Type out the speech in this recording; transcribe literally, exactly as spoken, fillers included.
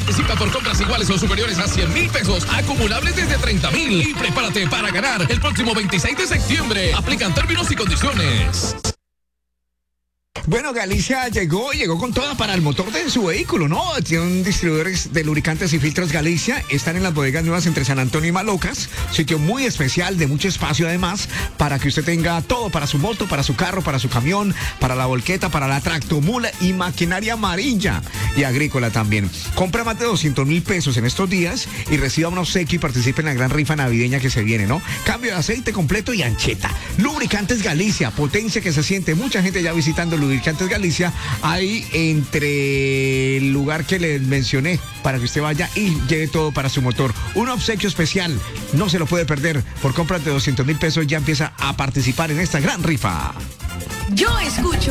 Participa por compras iguales o superiores a cien mil pesos, acumulables desde treinta mil. Y prepárate para ganar el próximo veintiséis de septiembre. Aplican términos y condiciones. Bueno, Galicia llegó, llegó con toda para el motor de su vehículo, ¿no? Tienen distribuidores de lubricantes y filtros Galicia, están en las bodegas nuevas entre San Antonio y Malocas, sitio muy especial, de mucho espacio además, para que usted tenga todo para su moto, para su carro, para su camión, para la volqueta, para la tractomula y maquinaria amarilla y agrícola también. Compra más de doscientos mil pesos en estos días y reciba un obsequio y participe en la gran rifa navideña que se viene, ¿no? Cambio de aceite completo y ancheta. Lubricantes Galicia, potencia que se siente, mucha gente ya visitando Lubricantes Galicia, ahí entre el lugar que les mencioné, para que usted vaya y lleve todo para su motor. Un obsequio especial, no se lo puede perder. Por compras de doscientos mil pesos ya empieza a participar en esta gran rifa. Yo escucho